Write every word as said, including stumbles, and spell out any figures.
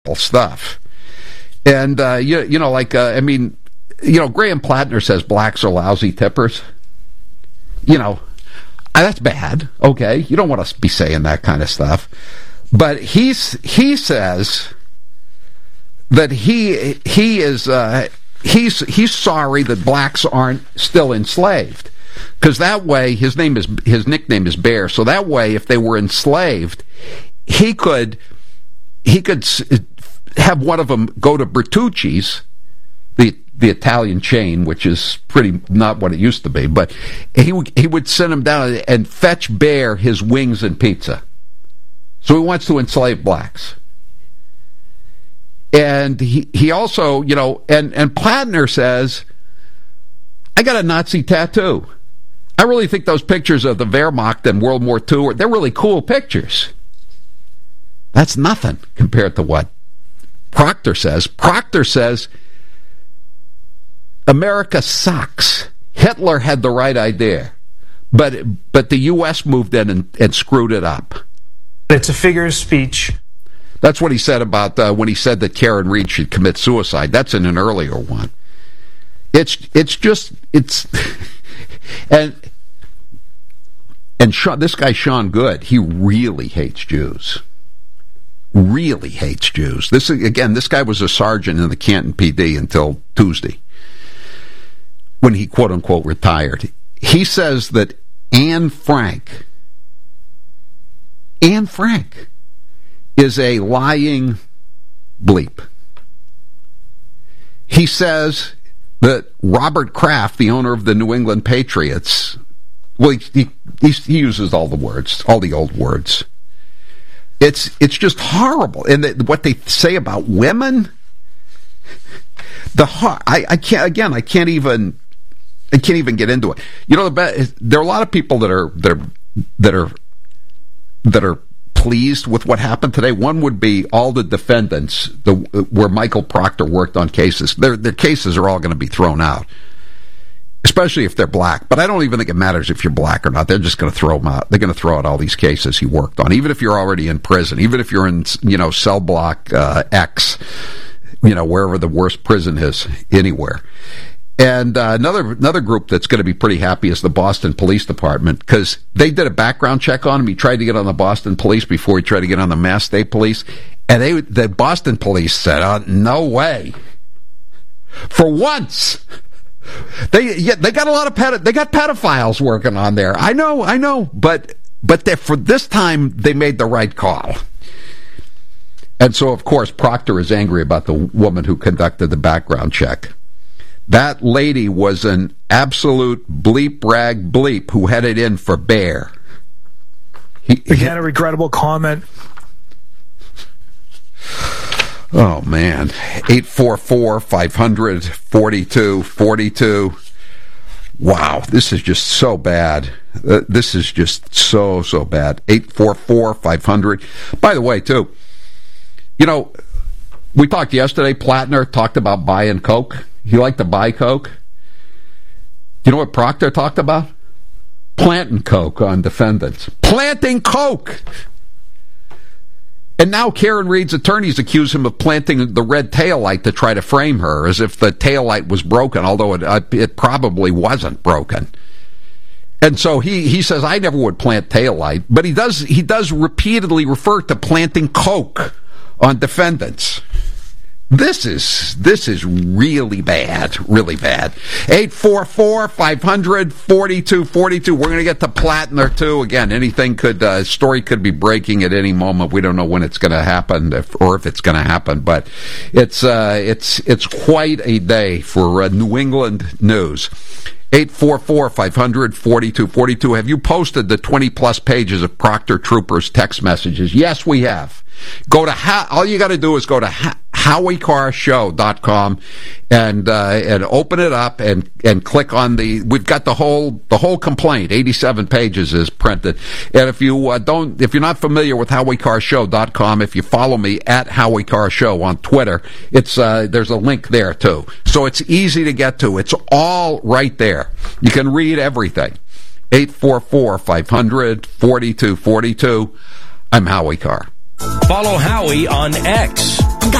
horrible stuff. And, uh, you, you know, like, uh, I mean, you know, Graham Plattner says blacks are lousy tippers. You know, that's bad, okay? You don't want to be saying that kind of stuff. But he's, he says that he he is uh, he's he's sorry that blacks aren't still enslaved, because that way his name is his nickname is Bear. So that way, if they were enslaved, he could he could have one of them go to Bertucci's, the the Italian chain, which is pretty not what it used to be, but he would he would send him down and fetch Bear his wings and pizza. So he wants to enslave blacks. And he, he also, you know, and, and Plattner says, I got a Nazi tattoo. I really think those pictures of the Wehrmacht and World War Two, they're really cool pictures. That's nothing compared to what Proctor says. Proctor says, America sucks. Hitler had the right idea, but but the U S moved in and, and screwed it up. It's a figure of speech. That's what he said about uh, when he said that Karen Reed should commit suicide. That's in an earlier one. It's it's just it's and and Sean, this guy Sean Good, he really hates Jews. Really hates Jews. This again, this guy was a sergeant in the Canton P D until Tuesday, when he quote unquote retired. He says that Anne Frank. Anne Frank is a lying bleep. He says that Robert Kraft, the owner of the New England Patriots, well, he, he, he uses all the words, all the old words. It's it's just horrible. And the, what they say about women, the I, I can't again. I can't even. I can't even get into it. You know, the, there are a lot of people that are that are that are. that are pleased with what happened today. One would be all the defendants the, where Michael Proctor worked on cases. Their, their cases are all going to be thrown out, especially if they're black. But I don't even think it matters if you're black or not. They're just going to throw them out. They're going to throw out all these cases he worked on, even if you're already in prison, even if you're in, you know, cell block uh, X, you know, wherever the worst prison is, anywhere. And uh, another another group that's going to be pretty happy is the Boston Police Department, because they did a background check on him. He tried to get on the Boston Police before he tried to get on the Mass State Police, and they the Boston Police said, oh, "No way." For once, they yeah, they got a lot of ped- they got pedophiles working on there. I know, I know, but but for this time they made the right call. And so, of course, Proctor is angry about the woman who conducted the background check. That lady was an absolute bleep rag bleep who headed in for Bear. He, he had a regrettable comment. Oh, man. eight four four, five hundred, forty-two forty-two. Wow, this is just so bad. Uh, this is just so, so bad. eight four four, five hundred. By the way, too, you know, we talked yesterday, Plattner talked about buying Coke. He liked to buy Coke. You know what Proctor talked about? Planting Coke on defendants. Planting Coke! And now Karen Reed's attorneys accuse him of planting the red taillight to try to frame her, as if the taillight was broken, although it, uh, it probably wasn't broken. And so he, he says, I never would plant taillight, but he does he does repeatedly refer to planting Coke on defendants. This is this is really bad, really bad. eight four four, five hundred, forty-two forty-two. We're going to get to Plattner, too. Again, anything could, uh, story could be breaking at any moment. We don't know when it's going to happen if, or if it's going to happen, but it's, uh, it's, it's quite a day for uh, New England news. eight four four, five hundred, forty-two forty-two. Have you posted the twenty plus pages of Proctor Troopers text messages? Yes, we have. Go to, ha- all you got to do is go to ha- Howie Carr Show dot com and uh, and open it up and, and click on the, we've got the whole the whole complaint, eighty-seven pages is printed. And if you uh, don't, if you're not familiar with Howie Carr Show dot com, if you follow me at Howie Carr Show on Twitter, it's uh, there's a link there too. So it's easy to get to. It's all right there. You can read everything. eight four four, five hundred, forty-two forty-two. I'm Howie Carr. Follow Howie on X